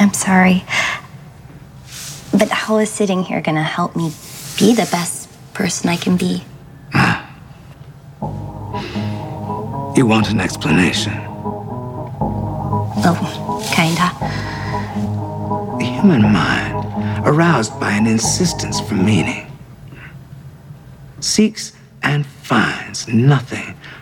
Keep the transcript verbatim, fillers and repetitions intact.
I'm sorry. But how is sitting here gonna help me be the best person I can be? You want an explanation? Oh, kinda. The human mind, aroused by an insistence for meaning, seeks and finds nothing